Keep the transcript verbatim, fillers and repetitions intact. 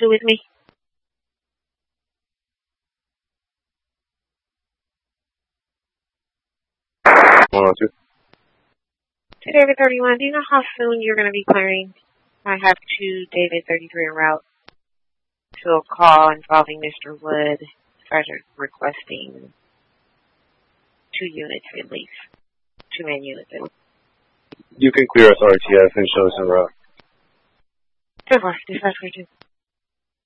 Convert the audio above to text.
two with me? one oh two. To David thirty-one, do you know how soon you're going to be clearing? I have two David thirty-three en route to a call involving Mister Wood. Sergeant requesting two units at least. Two man units at least. You can clear us R T S and show us en route. Good work. Dispatch for two.